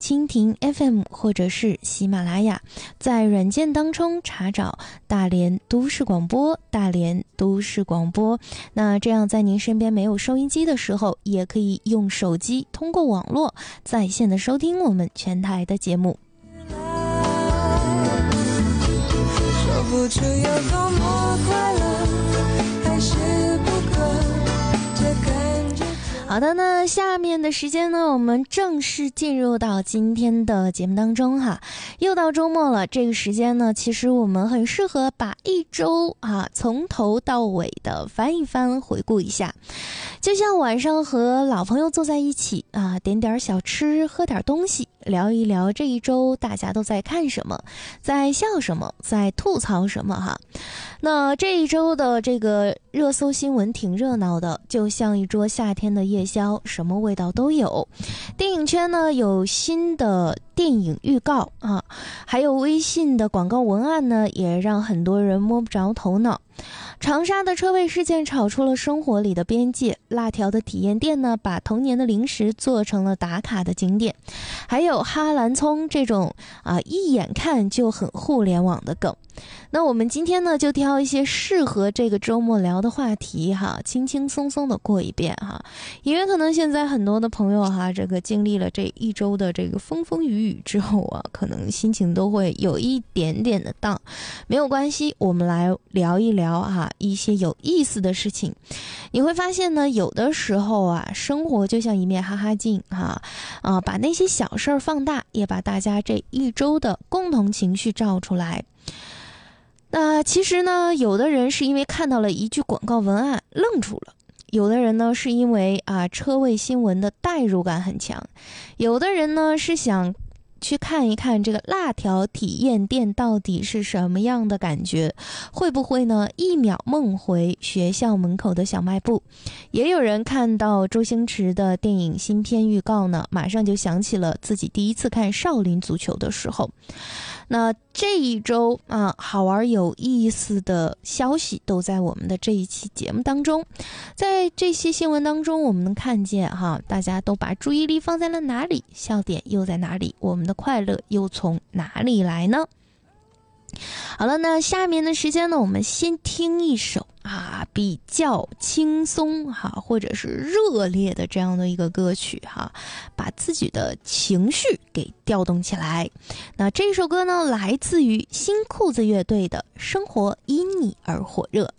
蜻蜓 FM 或者是喜马拉雅，在软件当中查找大连都市广播，大连都市广播。那这样在您身边没有收音机的时候，也可以用手机通过网络在线的收听我们全台的节目。 说不出有多么快乐，还是不可，这感觉。 好的，那下面的时间呢，我们正式进入到今天的节目当中哈。又到周末了，这个时间呢，其实我们很适合把一周从头到尾的翻一翻，回顾一下。就像晚上和老朋友坐在一起点点小吃，喝点东西，聊一聊这一周大家都在看什么，在笑什么，在吐槽什么哈。那这一周的这个热搜新闻挺热闹的，就像一桌夏天的夜宵，什么味道都有。电影圈呢有新的电影预告还有微信的广告文案呢，也让很多人摸不着头脑。长沙的车位事件炒出了生活里的边界，辣条的体验店呢，把童年的零食做成了打卡的景点，还有哈兰葱这种一眼看就很互联网的梗。那我们今天呢，就挑一些适合这个周末聊的话题轻轻松松的过一遍因为可能现在很多的朋友这个经历了这一周的这个风风雨雨之后可能心情都会有一点点的荡，没有关系，我们来聊一聊一些有意思的事情。你会发现呢，有的时候生活就像一面哈哈镜把那些小事儿放大，也把大家这一周的共同情绪照出来。那其实呢，有的人是因为看到了一句广告文案愣住了，有的人呢是因为车位新闻的代入感很强，有的人呢是想去看一看这个辣条体验店到底是什么样的感觉，会不会呢一秒梦回学校门口的小卖部。也有人看到周星驰的电影新片预告呢，马上就想起了自己第一次看少林足球的时候。那这一周好玩有意思的消息都在我们的这一期节目当中。在这些新闻当中，我们能看见大家都把注意力放在了哪里，笑点又在哪里，我们的快乐又从哪里来呢？好了，那下面的时间呢，我们先听一首比较轻松或者是热烈的这样的一个歌曲把自己的情绪给调动起来。那这首歌呢，来自于新裤子乐队的《生活因你而火热》。